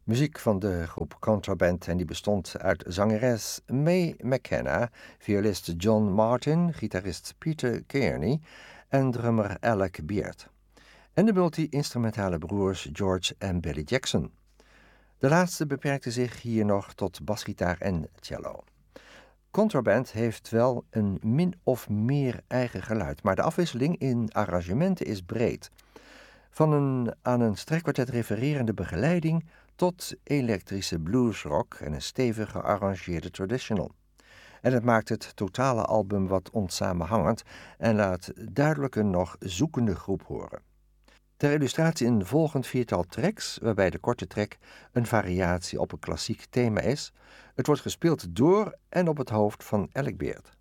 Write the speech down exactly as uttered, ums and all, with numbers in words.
Muziek van de groep Contraband en die bestond uit zangeres Mae McKenna, violist John Martin, gitarist Peter Kearney en drummer Alec Beard. En de multi-instrumentale broers George en Billy Jackson. De laatste beperkte zich hier nog tot basgitaar en cello. Contraband heeft wel een min of meer eigen geluid, maar de afwisseling in arrangementen is breed. Van een aan een strijkkwartet refererende begeleiding tot elektrische bluesrock en een stevig gearrangeerde traditional. En het maakt het totale album wat onsamenhangend en laat duidelijk een nog zoekende groep horen. Ter illustratie een volgend viertal tracks, waarbij de korte track een variatie op een klassiek thema is. Het wordt gespeeld door en op het hoofd van Alec Beard.